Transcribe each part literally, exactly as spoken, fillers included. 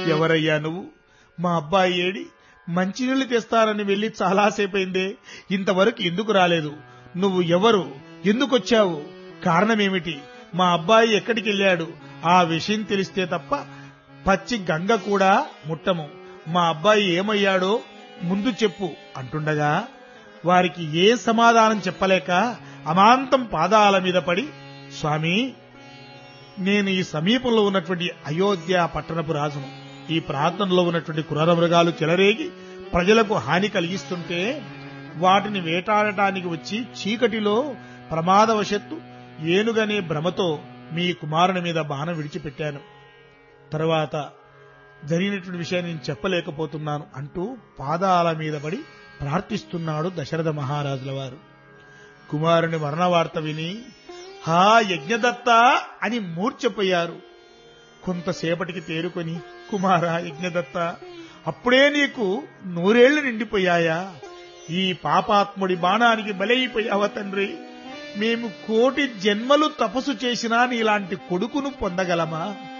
ఎవరయ్యా నువ్వు? మా అబ్బాయి ఏడి? మంచినీళ్లు తెస్తానని వెళ్లి చాలాసేపైందే, ఇంతవరకు ఎందుకు రాలేదు? నువ్వు ఎవరు? ఎందుకొచ్చావు? కారణమేమిటి? మా అబ్బాయి ఎక్కడికి వెళ్ళాడు? ఆ విషయం తెలిస్తే తప్ప పచ్చి గంగ కూడా ముట్టము. మా అబ్బాయి ఏమయ్యాడో ముందు చెప్పు అంటుండగా వారికి ఏ సమాధానం చెప్పలేక అమాంతం పాదాల మీద పడి, స్వామి, నేను ఈ సమీపంలో ఉన్నటువంటి అయోధ్య పట్టణపు రాజును. ఈ ప్రాంతంలో ఉన్నటువంటి క్రూర మృగాలు చెలరేగి ప్రజలకు హాని కలిగిస్తుంటే వాటిని వేటాడటానికి వచ్చి చీకటిలో ప్రమాదవశత్తు ఏనుగనే భ్రమతో మీ కుమారుని మీద బాణం విడిచిపెట్టాను. తర్వాత జరిగినటువంటి విషయాన్ని నేను చెప్పలేకపోతున్నాను అంటూ పాదాల మీద పడి ప్రార్థిస్తున్నాడు దశరథ మహారాజుల వారు. కుమారుని మరణ వార్త విని హా యజ్ఞదత్త అని మూర్ఛపోయారు. కొంతసేపటికి తేరుకొని, కుమారా యజ్ఞదత్త, అప్పుడే నీకు నూరేళ్లు నిండిపోయాయా? ఈ పాపాత్ముడి బాణానికి బలైపోయావా తండ్రి? మేము కోటి జన్మలు తపస్సు చేసినా నీలాంటి కొడుకును పొందగలమా?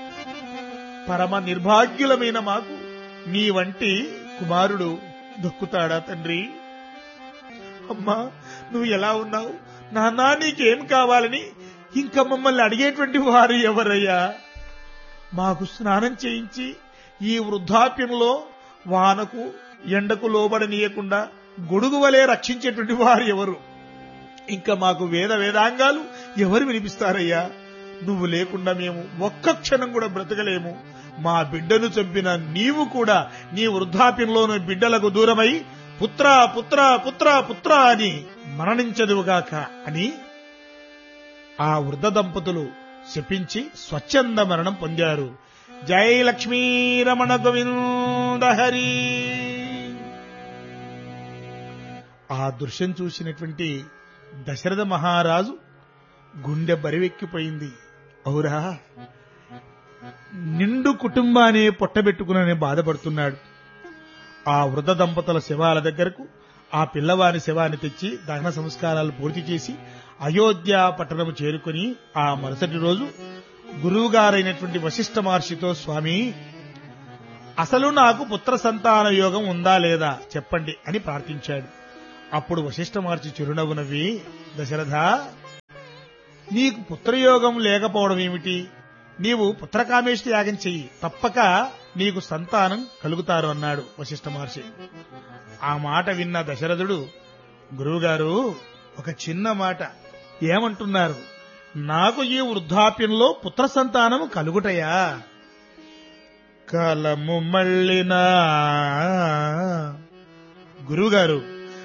పరమ నిర్భాగ్యులమైన మాకు నీ వంటి కుమారుడు దొక్కుతాడా తండ్రి? అమ్మా, నువ్వు ఎలా ఉన్నావు? నాన్నా, నీకేం కావాలని ఇంకా మమ్మల్ని అడిగేటువంటి వారు ఎవరయ్యా? మాకు స్నానం చేయించి ఈ వృద్ధాప్యంలో వానకు ఎండకు లోబడనీయకుండా గొడుగు వలె రక్షించేటువంటి వారు ఎవరు? ఇంకా మాకు వేద వేదాంగాలు ఎవరు వినిపిస్తారయ్యా? నువ్వు లేకుండా మేము ఒక్క క్షణం కూడా బ్రతకలేము. మా బిడ్డను చంపిన నీవు కూడా నీ వృద్ధాప్యంలోని బిడ్డలకు దూరమై పుత్ర పుత్ర పుత్ర పుత్ర అని మరణించదువుగాక అని ఆ వృద్ధ దంపతులు శపించి స్వచ్ఛంద మరణం పొందారు. జై లక్ష్మీ రమణ గోవింద హరి. ఆ దృశ్యం చూసినటువంటి దశరథ మహారాజు గుండె బరివెక్కిపోయింది. ఔరా, నిండు కుటుంబాన్ని పొట్టబెట్టుకునని బాధపడుతున్నాడు. ఆ వృద్ధ దంపతుల శవాల దగ్గరకు ఆ పిల్లవాని శవాన్ని తెచ్చి దహన సంస్కారాలు పూర్తి చేసి అయోధ్య పట్టణము చేరుకుని ఆ మరుసటి రోజు గురువుగారైనటువంటి వశిష్ఠ మహర్షితో, స్వామి, అసలు నాకు పుత్ర సంతాన యోగం ఉందా లేదా చెప్పండి అని ప్రార్థించాడు. అప్పుడు వశిష్ఠ మహర్షి చిరునవ్వు నవ్వి, దశరథ, నీకు పుత్రయోగం లేకపోవడం ఏమిటి? నీవు పుత్రకామేష్టి యాగం చెయ్యి, తప్పక నీకు సంతానం కలుగుతారు అన్నాడు వశిష్ఠ మహర్షి. ఆ మాట విన్న దశరథుడు, గురువుగారు, ఒక చిన్న మాట ఏమంటున్నారు? నాకు ఈ వృద్ధాప్యంలో పుత్ర సంతానం కలుగుటయా? కలము మళ్ళినా. గురువుగారు,